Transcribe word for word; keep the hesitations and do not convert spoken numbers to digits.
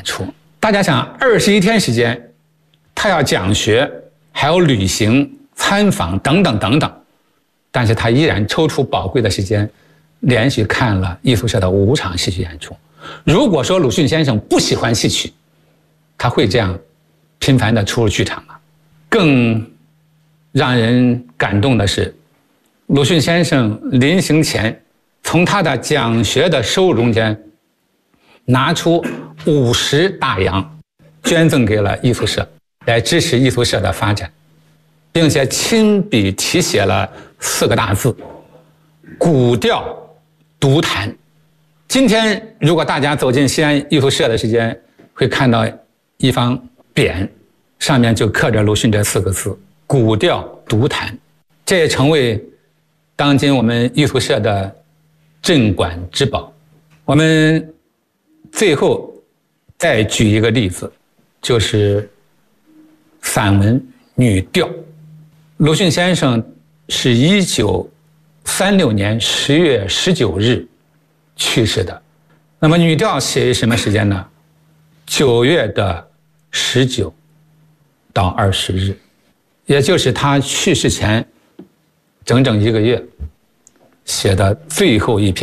出。大家想，二十一天时间，他要讲学，还有旅行、参访等等等等，但是他依然抽出宝贵的时间，连续看了艺术社的五场戏曲演出。如果说鲁迅先生不喜欢戏曲，他会这样频繁地出入剧场吗？更让人感动的是，鲁迅先生临行前从他的讲学的收入中间拿出五十大洋，捐赠给了艺术社，来支持艺术社的发展，并且亲笔题写了四个大字：古调独弹。今天如果大家走进西安艺术社的时间，会看到一方匾，上面就刻着鲁迅这四个字：古调独弹。这也成为当今我们艺术社的镇馆之宝。我们最后再举一个例子，就是散文《女调》。鲁迅先生是一九三六年十月十九日去世的。那么《女调》写于什么时间呢？九月的十九到二十日，也就是他去世前整整一个月写的最后一篇。